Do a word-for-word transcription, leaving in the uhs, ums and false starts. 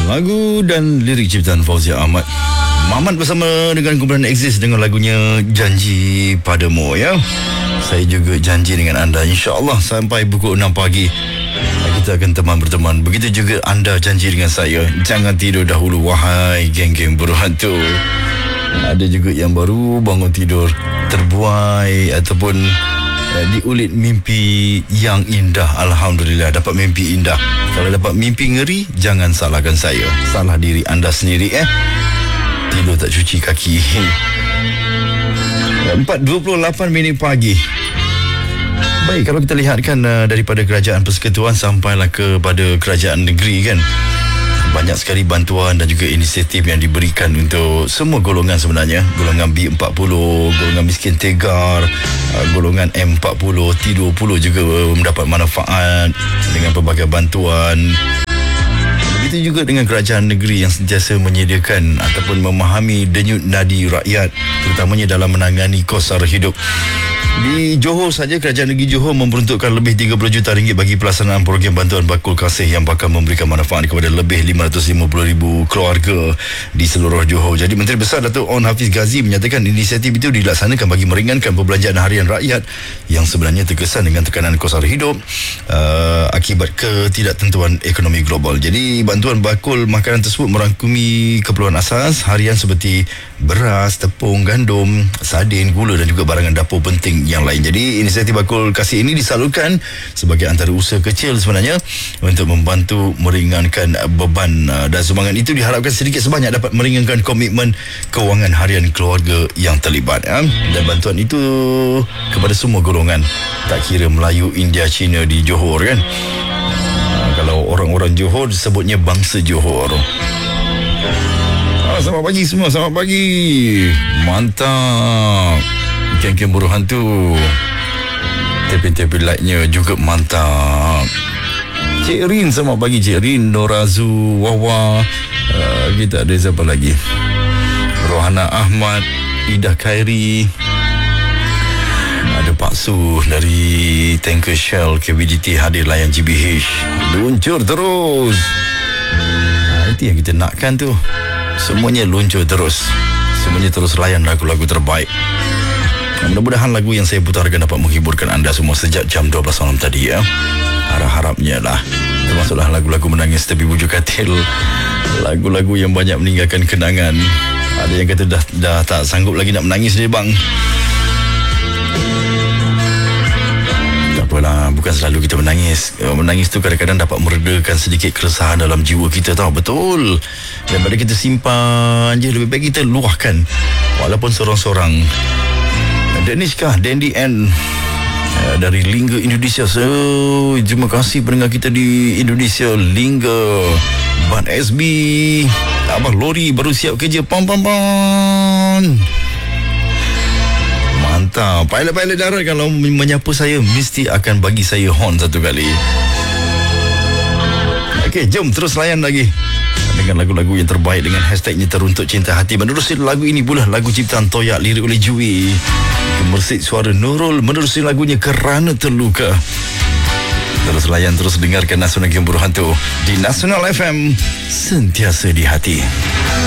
Lagu dan lirik ciptaan Fauzia Ahmad. Mamat bersama dengan kumpulan Exist dengan lagunya Janji Padamu, ya. Saya juga janji dengan anda, insya-Allah sampai pukul enam pagi kita akan teman berteman. Begitu juga anda janji dengan saya, jangan tidur dahulu wahai geng-geng berhantu. Ada juga yang baru bangun tidur terbuai ataupun uh, diulit mimpi yang indah. Alhamdulillah dapat mimpi indah. Kalau dapat mimpi ngeri, jangan salahkan saya, salah diri anda sendiri eh. Tidur tak cuci kaki. empat dua puluh lapan minit pagi. Baik, kalau kita lihatkan uh, daripada kerajaan persekutuan sampailah kepada kerajaan negeri kan, banyak sekali bantuan dan juga inisiatif yang diberikan untuk semua golongan sebenarnya. Golongan B empat puluh, golongan miskin tegar, uh, golongan M empat puluh, T dua puluh juga mendapat manfaat dengan pelbagai bantuan. Begitu juga dengan kerajaan negeri yang sentiasa menyediakan ataupun memahami denyut nadi rakyat, terutamanya dalam menangani kos sara hidup. Di Johor saja, kerajaan negeri Johor memperuntukkan lebih tiga puluh juta ringgit bagi pelaksanaan program bantuan bakul kasih yang bakal memberikan manfaat kepada lebih lima ratus lima puluh ribu keluarga di seluruh Johor. Jadi Menteri Besar Datuk Onn Hafiz Ghazi menyatakan inisiatif itu dilaksanakan bagi meringankan perbelanjaan harian rakyat yang sebenarnya terkesan dengan tekanan kos sara hidup uh, akibat ketidaktentuan ekonomi global. Jadi bantuan bakul makanan tersebut merangkumi keperluan asas harian seperti beras, tepung, gandum, sardin, gula dan juga barangan dapur penting yang lain. Jadi inisiatif bakul kasih ini disalurkan sebagai antara usaha kecil sebenarnya untuk membantu meringankan beban, dan sumbangan itu diharapkan sedikit sebanyak dapat meringankan komitmen kewangan harian keluarga yang terlibat ya. Dan bantuan itu kepada semua golongan, tak kira Melayu, India, Cina di Johor kan. Kalau orang-orang Johor disebutnya bangsa Johor. Ah, selamat pagi semua, selamat pagi. Mantap. Geng-geng buruh hantu. Tepi-tepi lightnya juga mantap. Cik Rin, selamat pagi Cik Rin, Norazu, Wawa, uh, kita ada siapa lagi? Rohana Ahmad, Ida Khairi, ada Pak Su dari Tanker Shell K B D T hadir layan G B H. Luncur terus. Nah, itu yang kita nakkan tu. Semuanya luncur terus. Semuanya terus layan lagu-lagu terbaik. Mudah-mudahan lagu yang saya putarkan dapat menghiburkan anda semua sejak jam dua belas malam tadi ya. Harap-harapnya lah. Termasuklah lagu-lagu menangis tepi bujur katil, lagu-lagu yang banyak meninggalkan kenangan. Ada yang kata dah, dah tak sanggup lagi nak menangis dia bang. Tak apalah, bukan selalu kita menangis. Menangis tu kadang-kadang dapat meredakan sedikit keresahan dalam jiwa kita, tahu betul. Daripada kita simpan je, lebih baik kita luahkan walaupun sorang-sorang. Denishkah, Dandy N uh, dari Lingga Indonesia. So, terima kasih pendengar kita di Indonesia, Lingga. Ban S B, Abang Lori baru siap kerja. Pam pam pam. Mantap. Pilot-pilot darat kalau menyapa saya mesti akan bagi saya horn satu kali. Okey, jom terus layan lagi dengan lagu-lagu yang terbaik dengan hashtagnya Teruntuk Cinta Hati. Menerusi lagu ini pula lagu ciptaan Toyak, lirik oleh Jui. Gemersik suara Nurul menerusi lagunya Kerana Terluka. Terus layan, terus dengarkan Nasional Game Buruh Hantu di Nasional F M, sentiasa di hati.